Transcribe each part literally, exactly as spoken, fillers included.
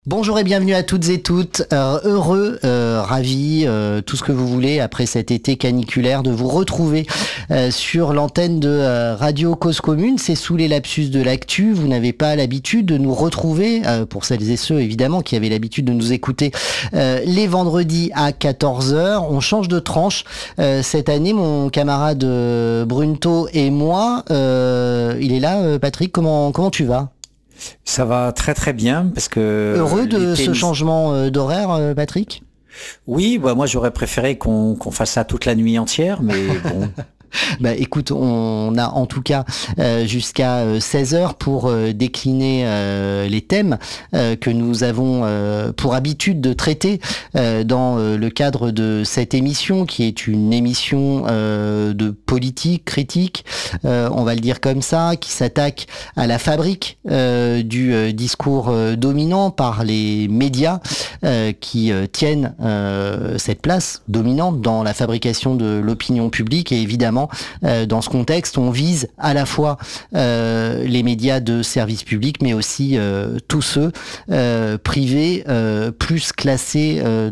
Bonjour et bienvenue à toutes et toutes. Euh, heureux, euh, ravi, euh, tout ce que vous voulez après cet été caniculaire de vous retrouver euh, sur l'antenne de euh, Radio Cause Commune. C'est sous les lapsus de l'actu. Vous n'avez pas l'habitude de nous retrouver, euh, pour celles et ceux évidemment qui avaient l'habitude de nous écouter euh, les vendredis à quatorze heures. On change de tranche euh, cette année. Mon camarade euh, Brunto et moi, euh, il est là. Euh, Patrick, comment comment tu vas ? Ça va très très bien parce que... Heureux de l'été... ce changement euh, d'horaire, euh, Patrick ? Oui, bah moi j'aurais préféré qu'on qu'on fasse ça toute la nuit entière, mais bon... Bah écoute, on a en tout cas euh, jusqu'à seize heures pour euh, décliner euh, les thèmes euh, que nous avons euh, pour habitude de traiter euh, dans euh, le cadre de cette émission qui est une émission euh, de politique critique, euh, on va le dire comme ça, qui s'attaque à la fabrique euh, du euh, discours euh, dominant par les médias euh, qui euh, tiennent euh, cette place dominante dans la fabrication de l'opinion publique et évidemment Euh, dans ce contexte, on vise à la fois euh, les médias de service public, mais aussi euh, tous ceux euh, privés, euh, plus classés euh,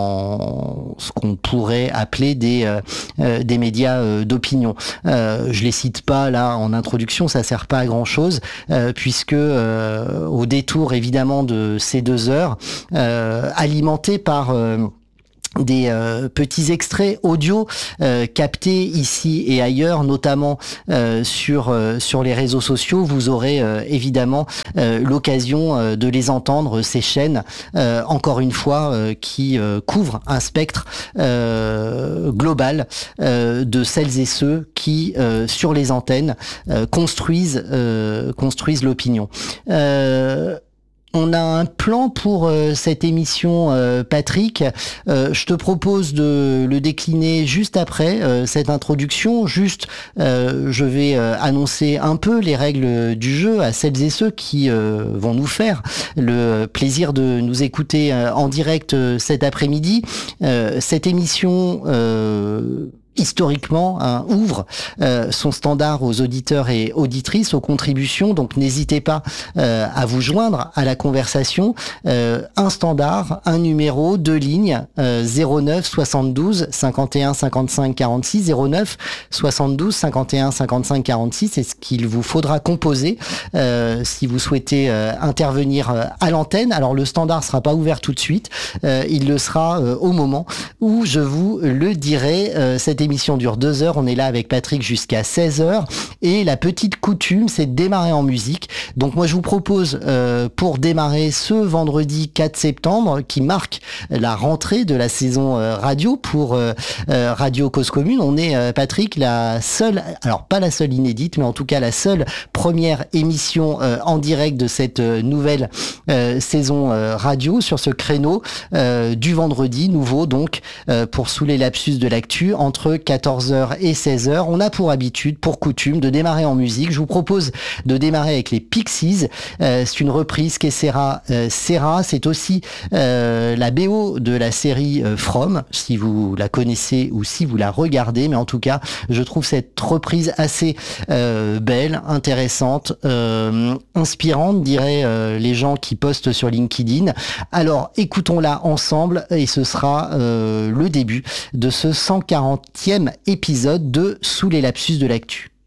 dans ce qu'on pourrait appeler des euh, euh, des médias euh, d'opinion. Euh, je les cite pas là en introduction, ça sert pas à grand chose, euh, puisque euh, au détour évidemment de ces deux heures, euh, alimentées par euh, des euh, petits extraits audio euh, captés ici et ailleurs, notamment euh, sur euh, sur les réseaux sociaux. Vous aurez euh, évidemment euh, l'occasion euh, de les entendre, ces chaînes, euh, encore une fois, euh, qui euh, couvrent un spectre euh, global euh, de celles et ceux qui, euh, sur les antennes, euh, construisent euh, construisent l'opinion. Euh, On a un plan pour euh, cette émission, euh, Patrick. Euh, je te propose de le décliner juste après euh, cette introduction. Juste, euh, je vais euh, annoncer un peu les règles du jeu à celles et ceux qui euh, vont nous faire le plaisir de nous écouter euh, en direct euh, cet après-midi. Euh, cette émission... Euh, historiquement, hein, ouvre euh, son standard aux auditeurs et auditrices, aux contributions. Donc n'hésitez pas euh, à vous joindre à la conversation. Euh, un standard, un numéro, deux lignes, euh, zéro neuf soixante-douze cinquante et un cinquante-cinq quarante-six, zéro neuf soixante-douze cinquante et un cinquante-cinq quarante-six. C'est ce qu'il vous faudra composer euh, si vous souhaitez euh, intervenir euh, à l'antenne. Alors le standard sera pas ouvert tout de suite. Euh, il le sera euh, au moment où je vous le dirai. Euh, cette émission dure deux heures, on est là avec Patrick jusqu'à seize heures et la petite coutume c'est de démarrer en musique. Donc moi je vous propose euh, pour démarrer ce vendredi quatre septembre qui marque la rentrée de la saison euh, radio pour euh, euh, Radio Cause Commune, on est euh, Patrick la seule, alors pas la seule inédite mais en tout cas la seule première émission euh, en direct de cette euh, nouvelle euh, saison euh, radio sur ce créneau euh, du vendredi nouveau donc euh, pour sous les lapsus de l'actu entre quatorze heures et seize heures. On a pour habitude, pour coutume, de démarrer en musique. Je vous propose de démarrer avec les Pixies. Euh, c'est une reprise qu'est Serra euh, Serra. C'est aussi euh, la B O de la série euh, From, si vous la connaissez ou si vous la regardez. Mais en tout cas, je trouve cette reprise assez euh, belle, intéressante, euh, inspirante, diraient euh, les gens qui postent sur LinkedIn. Alors, écoutons-la ensemble et ce sera euh, le début de ce cent quarantième épisode de Sous les lapsus de l'actu.